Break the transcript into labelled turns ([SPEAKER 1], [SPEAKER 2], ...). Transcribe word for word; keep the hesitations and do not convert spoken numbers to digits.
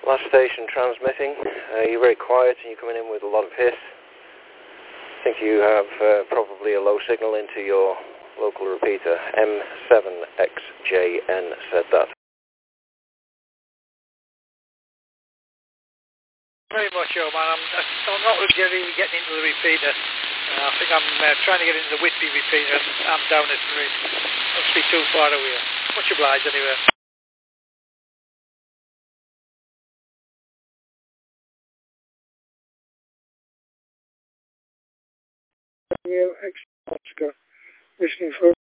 [SPEAKER 1] Last station transmitting. Uh, you're very quiet and you're coming in with a lot of hiss. I think you have uh, probably a low signal into your local repeater. M seven X J N said that.
[SPEAKER 2] Very much so, man. I'm, I'm not really getting into the repeater. Uh, I think I'm uh, trying to get into the Whitby repeater and I'm down at three. Must be too far away. Much obliged anyway. Daniel X Oscar, listening for